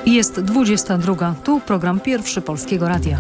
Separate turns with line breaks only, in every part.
Jest 22. Tu program pierwszy Polskiego Radia.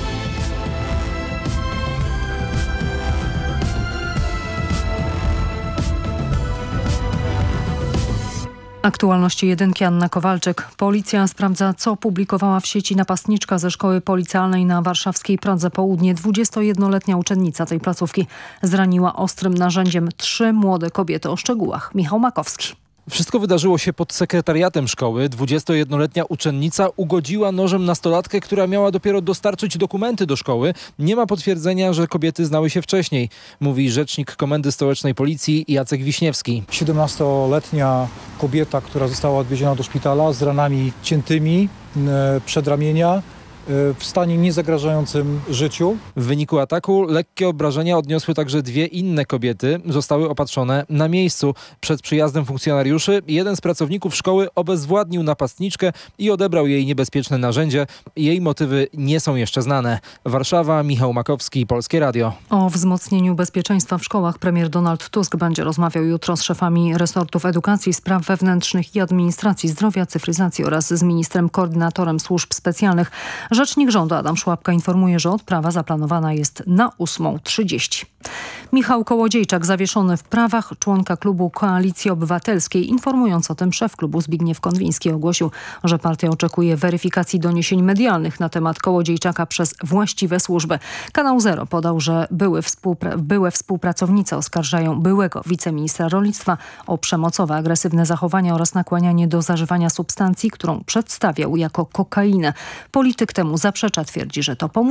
Aktualności jedynki, Anna Kowalczyk. Policja sprawdza, co publikowała w sieci napastniczka ze szkoły policjalnej na warszawskiej Pradze Południe. 21-letnia uczennica tej placówki zraniła ostrym narzędziem 3 młode kobiety. O szczegółach Michał Makowski.
Wszystko wydarzyło się pod sekretariatem szkoły. 21-letnia uczennica ugodziła nożem nastolatkę, która miała dopiero dostarczyć dokumenty do szkoły. Nie ma potwierdzenia, że kobiety znały się wcześniej, mówi rzecznik Komendy Stołecznej Policji Jacek Wiśniewski.
17-letnia kobieta, która została odwieziona do szpitala z ranami ciętymi przedramienia, w stanie niezagrażającym życiu.
W wyniku ataku lekkie obrażenia odniosły także 2 inne kobiety. Zostały opatrzone na miejscu. Przed przyjazdem funkcjonariuszy jeden z pracowników szkoły obezwładnił napastniczkę i odebrał jej niebezpieczne narzędzie. Jej motywy nie są jeszcze znane. Warszawa, Michał Makowski, Polskie Radio.
O wzmocnieniu bezpieczeństwa w szkołach premier Donald Tusk będzie rozmawiał jutro z szefami resortów edukacji, spraw wewnętrznych i administracji, zdrowia, cyfryzacji oraz z ministrem koordynatorem służb specjalnych. Rzecznik rządu Adam Szłapka informuje, że odprawa zaplanowana jest na 8:30. Michał Kołodziejczak zawieszony w prawach, członka klubu Koalicji Obywatelskiej. Informując o tym, szef klubu Zbigniew Konwiński ogłosił, że partia oczekuje weryfikacji doniesień medialnych na temat Kołodziejczaka przez właściwe służby. Kanał Zero podał, że były współpracownicy oskarżają byłego wiceministra rolnictwa o przemocowe, agresywne zachowania oraz nakłanianie do zażywania substancji, którą przedstawiał jako kokainę. Polityk temu zaprzecza, twierdzi, że to